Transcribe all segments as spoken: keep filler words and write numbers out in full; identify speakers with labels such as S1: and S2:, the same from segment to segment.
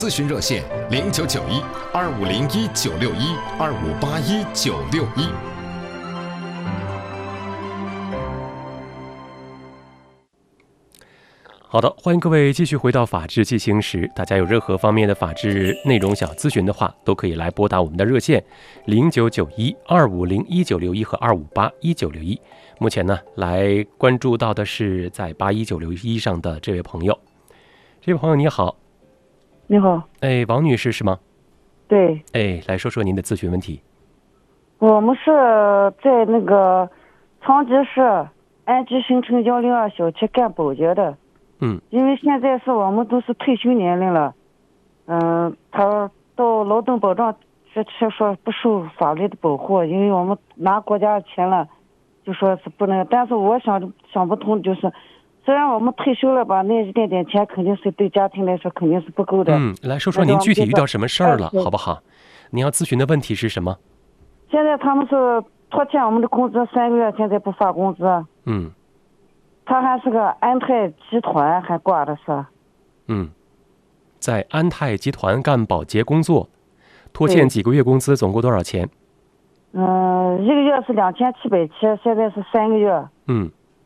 S1: 咨询热线零九九一二五零一九六一二五八一九六一。
S2: 好的，欢迎各位继续回到法治进行时。大家有任何方面的法治内容想咨询的话，都可以来拨打我们的热线零九九一二五零一九六一和二五八一九六一。目前呢，来关注到的是在八一九六一上的这位朋友。这位朋友你好。
S3: 你好。
S2: 哎，王女士是吗？
S3: 对。
S2: 哎，来说说您的咨询问题。
S3: 我们是在那个长吉市安吉新城幺零二小区干保洁的。
S2: 嗯。
S3: 因为现在是我们都是退休年龄了，嗯、呃，他到劳动保障局去说不受法律的保护，因为我们拿国家的钱了，就说是不能。但是我想想不通，就是虽然我们退休了吧，那一点点钱肯定是对家庭来说肯定是不够的。
S2: 嗯，来说说您具体遇到什么事儿了，好不好？您要咨询的问题是什么？
S3: 现在他们是拖欠我们的工资三个月，现在不发工资。
S2: 嗯。
S3: 他还是个安泰集团还挂的是。
S2: 嗯，在安泰集团干保洁工作，拖欠几个月工资，总共多少钱？
S3: 嗯、呃，一个月是两千七百七，现在是三个月。
S2: 嗯。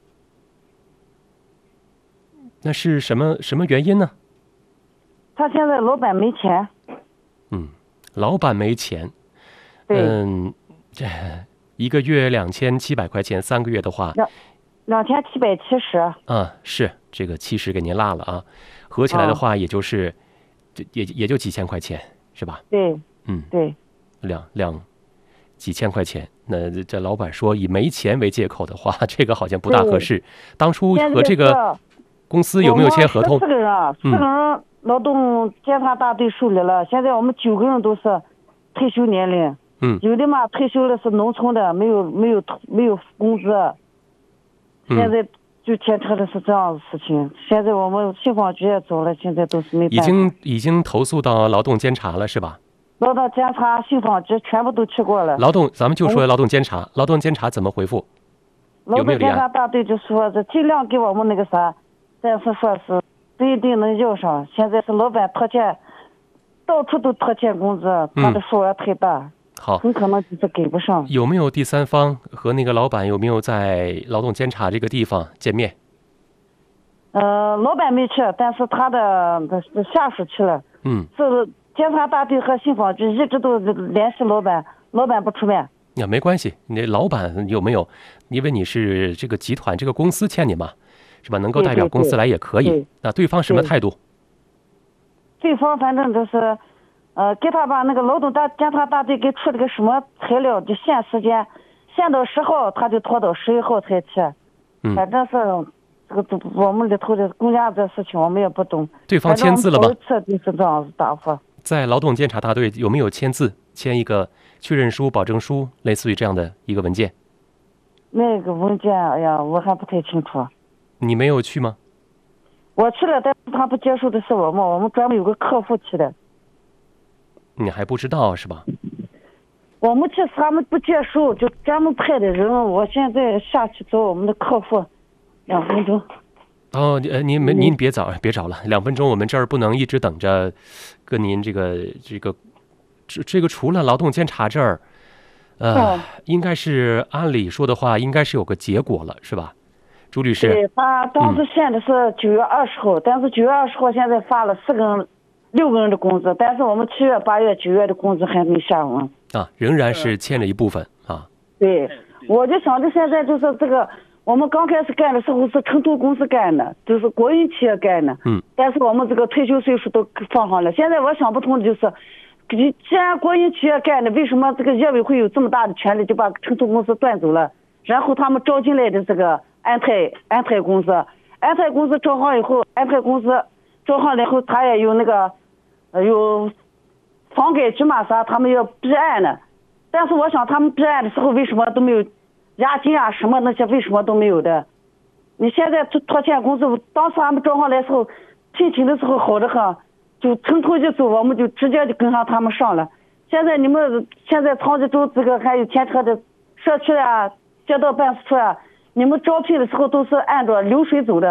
S2: 那是什么什么原因呢？
S3: 他现在老板没钱。
S2: 嗯，老板没钱。
S3: 对。
S2: 嗯，这一个月两千七百块钱，三个月的话，
S3: 两两千七百七十。
S2: 啊，是这个七十给您落了啊，合起来的话，也就是，哦、也也就几千块钱，是吧？
S3: 对。
S2: 嗯，
S3: 对。
S2: 两两几千块钱，那这老板说以没钱为借口的话，这个好像不大合适。当初和这个公司有没有签合同？
S3: 四个人，四个人劳动监察大队受理了。嗯、现在我们九个人都是退休年龄。
S2: 嗯。
S3: 有的嘛，退休的是农村的，没有没有没有工资。
S2: 嗯、
S3: 现在就牵扯的是这样的事情。现在我们信访局也走了，现在都是没办法。
S2: 已经已经投诉到劳动监察了，是吧？
S3: 劳动监察、信访局全部都去过了。
S2: 劳动，咱们就说劳动监察，嗯、劳动监察怎么回复？
S3: 劳动监察大队就说这尽量给我们那个啥。但是说是不一定能要上，现在是老板拖欠，到处都拖欠工资，他的数额太大，
S2: 嗯、好，
S3: 很可能就是给不上。
S2: 有没有第三方和那个老板有没有在劳动监察这个地方见面？
S3: 呃，老板没去，但是他的下属去了。
S2: 嗯，
S3: 是监察大队和信访局一直都联系老板，老板不出面。
S2: 那没关系，你老板有没有？因为你是这个集团这个公司欠你嘛。是吧？能够代表公司来也可以。
S3: 对对对，
S2: 那对方什么态度？
S3: 对方反正就是，呃，给他把那个劳动大监察大队给出了个什么材料，就限时间，限到十号，他就拖到十一号才去。
S2: 嗯。
S3: 反正是这个我们里头的公家这事情我们也不懂。
S2: 对方签字了吗？
S3: 这就是这样子答复。
S2: 在劳动监察大队有没有签字，签一个确认书、保证书，类似于这样的一个文件？
S3: 那个文件，哎呀，我还不太清楚。
S2: 你没有去吗？
S3: 我去了，但是他不接受的是我们，我们专门有个客户去的。
S2: 你还不知道是吧？
S3: 我们去他们不接受，就专门派的人。我现在下去找我们的客户，两分钟。
S2: 哦，呃，您没您别找别找了，两分钟我们这儿不能一直等着，跟您这个这个这这个除了劳动监察这儿，呃，
S3: 嗯、
S2: 应该是按理说的话，应该是有个结果了，是吧？朱律师，
S3: 对，他当时限的是九月二十号，嗯、但是九月二十号现在发了四个人、六个人的工资，但是我们七月、八月、九月的工资还没下完
S2: 啊，仍然是欠了一部分啊。
S3: 对，我就想着现在就是这个，我们刚开始干的时候是城投公司干的，就是国营企业干的，
S2: 嗯，
S3: 但是我们这个退休岁数都放上了。现在我想不通的就是，既然国营企业干的，为什么这个业委会有这么大的权利就把城投公司断走了，然后他们招进来的这个。安泰安泰公司，安泰公司招行以后，安泰公司招行了以后，他也有那个，呃，有房改局嘛啥，他们要备案的。但是我想他们备案的时候，为什么都没有押金啊什么那些，为什么都没有的？你现在拖欠工资，当时他们招行来的时候，聘请的时候好的很，就从头就走，我们就直接就跟上他们上了。现在你们现在长吉州这个还有牵扯的社区啊、街道办事处啊。你们招聘的时候都是按照流水走的，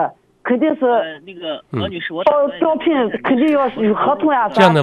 S3: 肯定是
S4: 呃，那个何女士，我
S3: 招招聘肯定要有合同呀。
S2: 这样的